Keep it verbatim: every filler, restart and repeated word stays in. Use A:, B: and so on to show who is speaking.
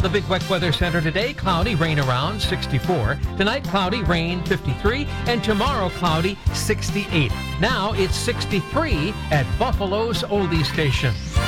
A: The Big Wet Weather Center today, cloudy, rain around, sixty-four. Tonight, cloudy, rain, fifty-three. And tomorrow, cloudy, sixty-eight. Now it's sixty-three at Buffalo's Oldie Station.